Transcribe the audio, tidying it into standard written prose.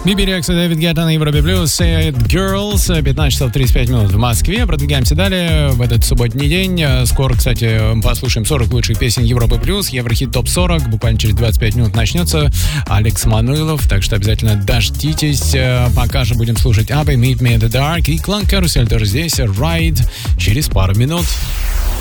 Биби Рекс и Дэвид Гетта на Европе Плюс. Say It Girls. 15 часов 35 минут в Москве. Продвигаемся далее в этот субботний день. Скоро, кстати, послушаем 40 лучших песен Европы Плюс. Еврохит ТОП 40. Буквально через 25 минут начнется. Алекс Мануилов. Так что обязательно дождитесь. Пока же будем слушать Абба, Meet Me in the Dark. И Клан Карусель тоже здесь. Ride через пару минут.